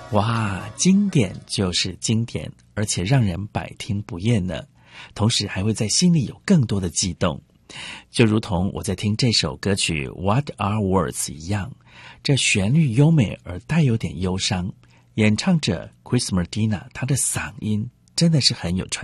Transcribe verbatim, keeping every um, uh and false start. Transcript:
哇，经典就是经典，而且让人百听不厌呢，同时还会在心里有更多的悸动，就如同我在听这首歌曲 What Are Words 一样，这旋律优美而带有点忧伤，演唱者 Chris Medina 他的嗓音真的是很有传